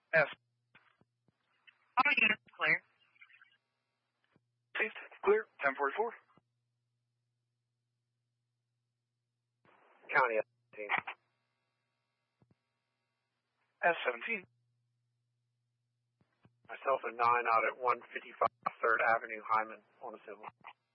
S. All units clear. Received. Clear. 1044. County S17. S17. Myself and 9 out at 155 3rd Avenue, Hyman, on a civil.